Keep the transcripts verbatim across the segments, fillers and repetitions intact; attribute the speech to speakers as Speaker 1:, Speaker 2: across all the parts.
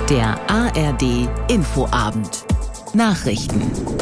Speaker 1: Der A R D Infoabend. Nachrichten.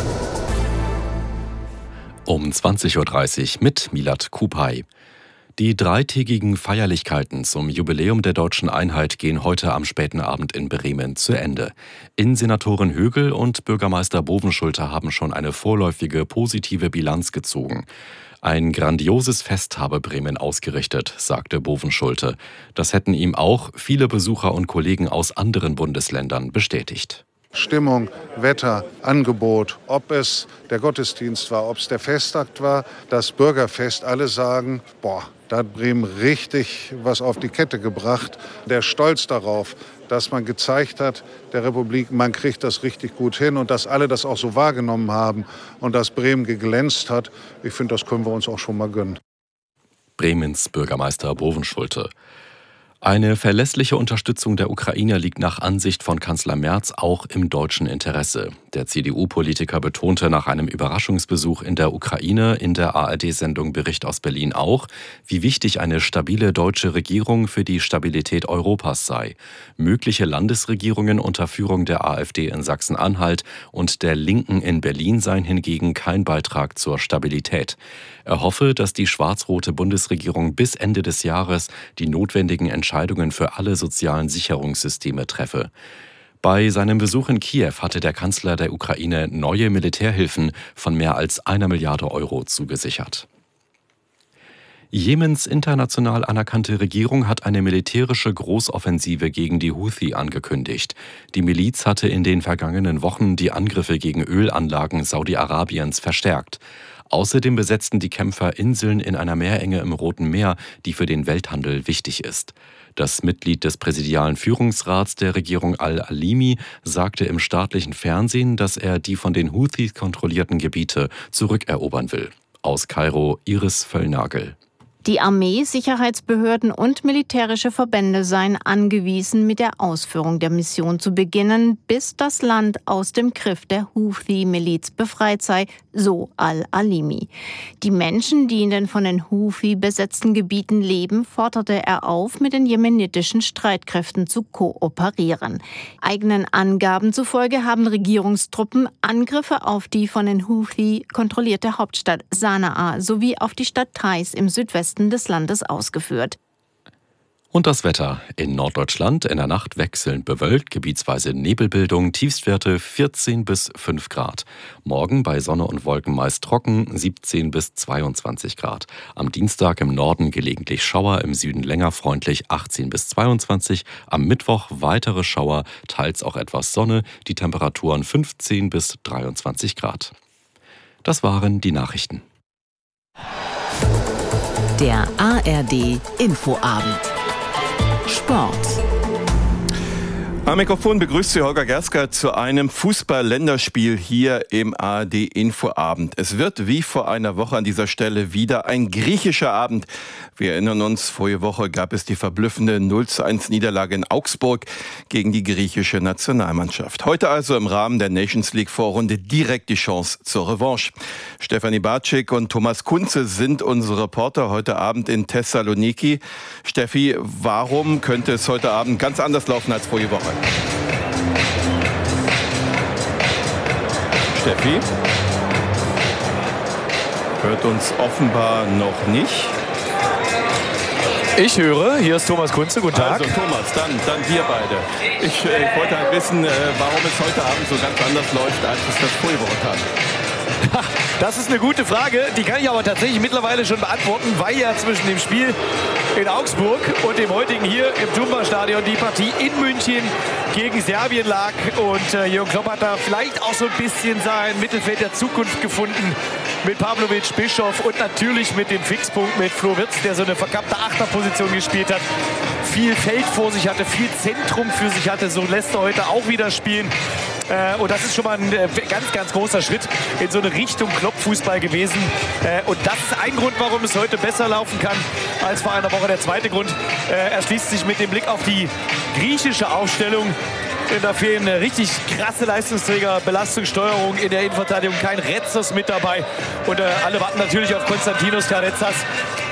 Speaker 2: Um zwanzig Uhr dreißig mit Milad Kupay. Die dreitägigen Feierlichkeiten zum Jubiläum der deutschen Einheit gehen heute am späten Abend in Bremen zu Ende. Innensenatorin Högel und Bürgermeister Bovenschulte haben schon eine vorläufige positive Bilanz gezogen. Ein grandioses Fest habe Bremen ausgerichtet, sagte Bovenschulte. Das hätten ihm auch viele Besucher und Kollegen aus anderen Bundesländern bestätigt.
Speaker 3: Stimmung, Wetter, Angebot, ob es der Gottesdienst war, ob es der Festakt war, das Bürgerfest, alle sagen, boah, da hat Bremen richtig was auf die Kette gebracht. Der Stolz darauf, dass man gezeigt hat, der Republik, man kriegt das richtig gut hin und dass alle das auch so wahrgenommen haben und dass Bremen geglänzt hat. Ich finde, das können wir uns auch schon mal gönnen.
Speaker 2: Bremens Bürgermeister Bovenschulte. Eine verlässliche Unterstützung der Ukraine liegt nach Ansicht von Kanzler Merz auch im deutschen Interesse. Der C D U-Politiker betonte nach einem Überraschungsbesuch in der Ukraine in der A R D-Sendung Bericht aus Berlin auch, wie wichtig eine stabile deutsche Regierung für die Stabilität Europas sei. Mögliche Landesregierungen unter Führung der AfD in Sachsen-Anhalt und der Linken in Berlin seien hingegen kein Beitrag zur Stabilität. Er hoffe, dass die schwarz-rote Bundesregierung bis Ende des Jahres die notwendigen Entscheidungen für alle sozialen Sicherungssysteme treffe. Bei seinem Besuch in Kiew hatte der Kanzler der Ukraine neue Militärhilfen von mehr als einer Milliarde Euro zugesichert. Jemens international anerkannte Regierung hat eine militärische Großoffensive gegen die Houthi angekündigt. Die Miliz hatte in den vergangenen Wochen die Angriffe gegen Ölanlagen Saudi-Arabiens verstärkt. Außerdem besetzten die Kämpfer Inseln in einer Meerenge im Roten Meer, die für den Welthandel wichtig ist. Das Mitglied des präsidialen Führungsrats der Regierung Al-Alimi sagte im staatlichen Fernsehen, dass er die von den Houthis kontrollierten Gebiete zurückerobern will. Aus Kairo Iris Völlnagel.
Speaker 4: Die Armee, Sicherheitsbehörden und militärische Verbände seien angewiesen, mit der Ausführung der Mission zu beginnen, bis das Land aus dem Griff der Houthi-Miliz befreit sei, so Al-Alimi. Die Menschen, die in den von den Houthi besetzten Gebieten leben, forderte er auf, mit den jemenitischen Streitkräften zu kooperieren. Eigenen Angaben zufolge haben Regierungstruppen Angriffe auf die von den Houthi kontrollierte Hauptstadt Sanaa sowie auf die Stadt Taiz im Südwesten des Landes ausgeführt.
Speaker 2: Und das Wetter. In Norddeutschland in der Nacht wechselnd bewölkt, gebietsweise Nebelbildung, Tiefstwerte vierzehn bis fünf Grad. Morgen bei Sonne und Wolken meist trocken, siebzehn bis zweiundzwanzig Grad. Am Dienstag im Norden gelegentlich Schauer, im Süden länger freundlich achtzehn bis zweiundzwanzig. Am Mittwoch weitere Schauer, teils auch etwas Sonne, die Temperaturen fünfzehn bis dreiundzwanzig Grad. Das waren die Nachrichten.
Speaker 1: Der A R D Infoabend. Sport.
Speaker 5: Am Mikrofon begrüßt Sie Holger Gersker zu einem Fußball-Länderspiel hier im A R D Infoabend. Es wird wie vor einer Woche an dieser Stelle wieder ein griechischer Abend. Wir erinnern uns, vorige Woche gab es die verblüffende null zu eins Niederlage in Augsburg gegen die griechische Nationalmannschaft. Heute also im Rahmen der Nations League Vorrunde direkt die Chance zur Revanche. Stefanie Bartschik und Thomas Kunze sind unsere Reporter heute Abend in Thessaloniki. Steffi, warum könnte es heute Abend ganz anders laufen als vorige Woche? Steffi hört uns offenbar noch nicht.
Speaker 6: Ich höre, hier ist Thomas Kunze, guten Tag.
Speaker 5: Also Thomas, dann, dann wir beide. Ich, äh, ich wollte halt wissen, äh, warum es heute Abend so ganz anders läuft, als es das vorige Woche tat.
Speaker 6: Das ist eine gute Frage, die kann ich aber tatsächlich mittlerweile schon beantworten, weil ja zwischen dem Spiel in Augsburg und dem heutigen hier im Tumba-Stadion die Partie in München gegen Serbien lag. Und äh, Jürgen Klopp hat da vielleicht auch so ein bisschen sein Mittelfeld der Zukunft gefunden mit Pavlovic, Bischof und natürlich mit dem Fixpunkt mit Flo Wirtz, der so eine verkappte Achterposition gespielt hat. Viel Feld vor sich hatte, viel Zentrum für sich hatte, so lässt er heute auch wieder spielen. Äh, und das ist schon mal ein äh, ganz, ganz großer Schritt in so eine Richtung Klopp-Fußball gewesen. Äh, und das ist ein Grund, warum es heute besser laufen kann als vor einer Woche. Der zweite Grund äh, erschließt sich mit dem Blick auf die griechische Aufstellung. Denn da fehlen richtig krasse Leistungsträger, Belastungssteuerung in der Innenverteidigung, kein Retzos mit dabei. Und äh, alle warten natürlich auf Konstantinos Karetsas.